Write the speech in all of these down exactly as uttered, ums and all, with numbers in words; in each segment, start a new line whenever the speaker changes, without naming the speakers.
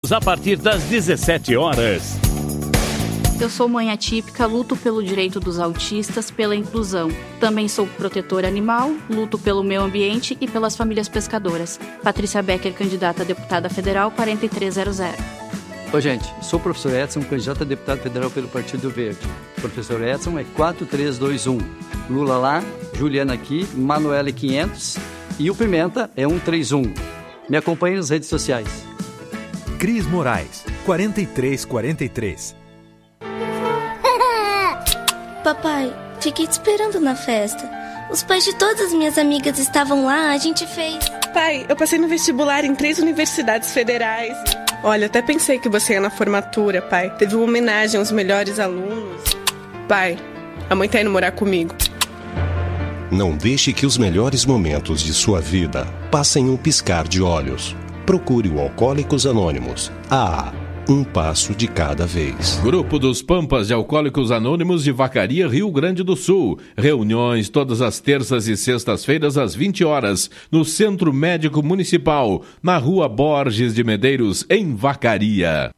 sábados a partir das dezessete horas.
Eu sou mãe atípica, luto pelo direito dos autistas, pela inclusão. Também sou protetora animal, luto pelo meio ambiente e pelas famílias pescadoras. Patrícia Becker, candidata a deputada federal, quatro três zero zero.
Oi, gente. Sou o professor Edson, candidato a deputado federal pelo Partido Verde. O professor Edson é quatro três dois um. Lula lá, Juliana aqui, Manoela quinhentos e o Pimenta é um três um. Me acompanhe nas redes sociais.
Cris Moraes, quarenta e três quarenta e três.
Papai, fiquei te esperando na festa. Os pais de todas as minhas amigas estavam lá, a gente fez...
Pai, eu passei no vestibular em três universidades federais. Olha, até pensei que você ia na formatura, pai. Teve uma homenagem aos melhores alunos. Pai, a mãe tá indo morar comigo.
Não deixe que os melhores momentos de sua vida passem um piscar de olhos. Procure o Alcoólicos Anônimos. Ah, um passo de cada vez.
Grupo dos Pampas de Alcoólicos Anônimos de Vacaria, Rio Grande do Sul. Reuniões todas as terças e sextas-feiras às vinte horas, no Centro Médico Municipal, na Rua Borges de Medeiros, em Vacaria.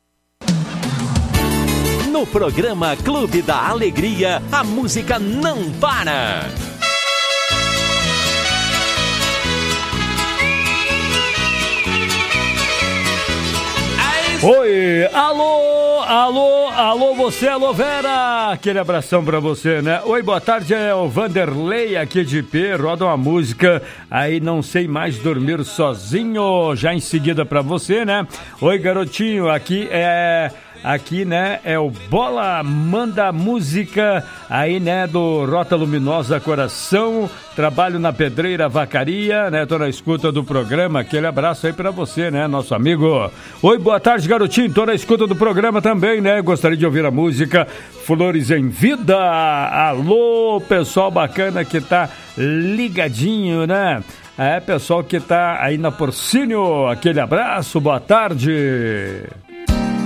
No programa Clube da Alegria, a música não para.
Oi, alô, alô, alô você, alô Vera, aquele abração pra você, né? Oi, boa tarde, é o Vanderlei aqui de P, roda uma música, aí não sei mais dormir sozinho, já em seguida pra você, né? Oi, garotinho, aqui é... Aqui, né, é o Bola Manda Música, aí, né, do Rota Luminosa Coração, trabalho na Pedreira Vacaria, né, tô na escuta do programa, aquele abraço aí pra você, né, nosso amigo. Oi, boa tarde, garotinho, tô na escuta do programa também, né, gostaria de ouvir a música Flores em Vida. Alô, pessoal bacana que tá ligadinho, né? É, pessoal que tá aí na Porcínio, aquele abraço, boa tarde.